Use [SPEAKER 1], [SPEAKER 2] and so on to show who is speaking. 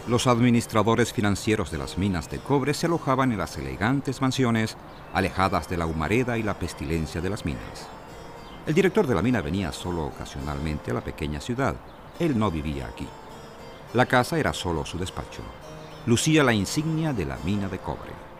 [SPEAKER 1] Los administradores financieros de las minas de cobre se alojaban en las elegantes mansiones, alejadas de la humareda y la pestilencia de las minas. El director de la mina venía solo ocasionalmente a la pequeña ciudad. Él no vivía aquí. La casa era solo su despacho. Lucía la insignia de la mina de cobre.